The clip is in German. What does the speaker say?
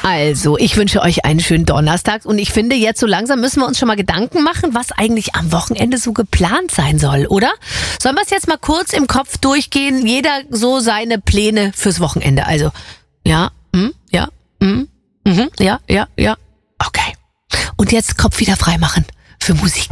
Also, ich wünsche euch einen schönen Donnerstag und ich finde, jetzt so langsam müssen wir uns schon mal Gedanken machen, was eigentlich am Wochenende so geplant sein soll, oder? Sollen wir es jetzt mal kurz im Kopf durchgehen? Jeder so seine Pläne fürs Wochenende. Also, ja, ja. Okay. Und jetzt Kopf wieder frei machen für Musik.